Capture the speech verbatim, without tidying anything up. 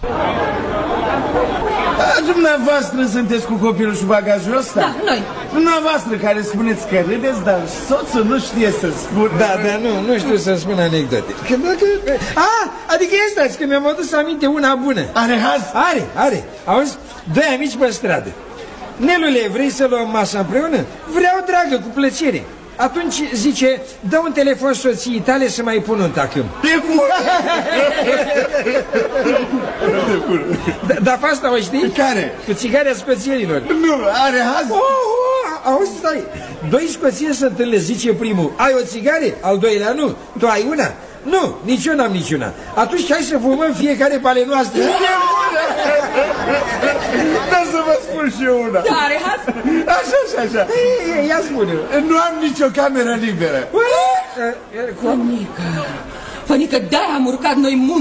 Dumneavoastră sunteți cu copilul și bagajul ăsta? Da, noi. Dumneavoastră care spuneți că râdeți, dar soțul nu știe să spună. Da, dar nu, nu știu să spun anecdote. Că dacă... A, adică asta, că mi-am adus aminte una bună. Are haz? Are, are. Auzi, doi amici pe stradă. Nelule, vrei să luăm masa împreună? Vreau, dragă, cu plăcere. Atunci zice, dă un telefon soției tale să mai pun un tacâm. Dar pe asta o știi? Care? Cu țigarea scoțienilor. Nu, are haz? Oh, oh, auzi, stai. Doi scoțieni se întâlnesc, zice primul, ai o țigare? Al doilea nu. Tu ai una? Nu, nici eu n-am niciuna. Atunci hai să fumăm fiecare pe ale noastre. Da, să vă spun și eu una. Da, are haz? Așa, așa, așa. Ei, ia spune. Nu am nicio cameră liberă. Fănică, Fănică, de-aia am urcat noi munți.